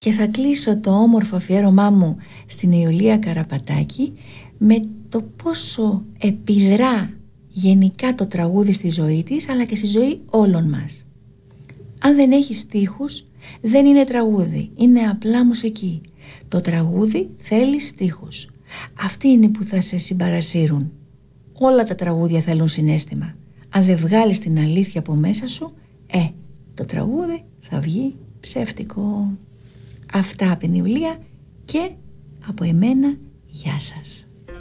Και θα κλείσω το όμορφο αφιέρωμά μου στην Ιουλία Καραπατάκη με το πόσο επιδρά γενικά το τραγούδι στη ζωή της, αλλά και στη ζωή όλων μας. Αν δεν έχει στίχους, δεν είναι τραγούδι, είναι απλά μουσική. Το τραγούδι θέλει στίχους. Αυτοί είναι που θα σε συμπαρασύρουν. Όλα τα τραγούδια θέλουν συναίσθημα. Αν δεν βγάλεις την αλήθεια από μέσα σου, το τραγούδι θα βγει ψεύτικο. Αυτά από την Ιουλία και από εμένα, γεια σας.